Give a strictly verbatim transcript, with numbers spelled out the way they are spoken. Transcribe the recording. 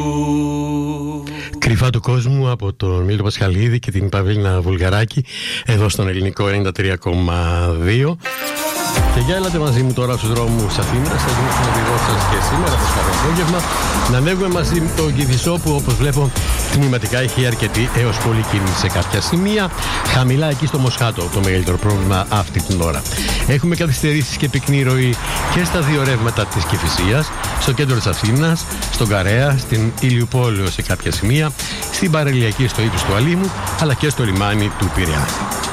Κρυφά του κόσμου από τον Μίλτο Πασχαλίδη και την Παυλίνα Βουλγαράκη εδώ στον ελληνικό ενενήντα τρία κόμμα δύο. Και για έλατε μαζί μου τώρα στους δρόμους Αθήνας. Θα δούμε τον οδηγό σας και σήμερα το απόγευμα να ανέβουμε μαζί με τον Κηφισό που όπως βλέπω τμηματικά έχει αρκετή έως πολύ κίνηση σε κάποια σημεία. Χαμηλά εκεί στο Μοσχάτο το μεγαλύτερο πρόβλημα αυτή την ώρα. Έχουμε καθυστερήσεις και πυκνή ροή και στα δύο ρεύματα της Κηφισίας, στο κέντρο της Αθήνας, στον Καρέα, στην Ηλιουπόλεω σε κάποια σημεία, στην Παραλιακή στο ύψος του Αλήμου αλλά και στο λιμάνι του Πειραιά.